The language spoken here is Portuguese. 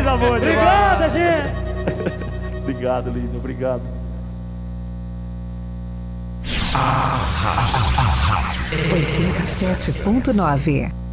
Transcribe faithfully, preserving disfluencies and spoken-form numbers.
coisa boa demais. Obrigado, gente. Obrigado, lindo, obrigado. oitenta e sete ponto nove